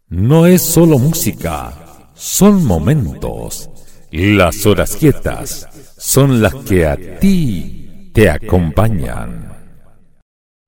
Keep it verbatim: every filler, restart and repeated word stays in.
no es solo música, son momentos. Las horas quietas son las que a ti te acompañan.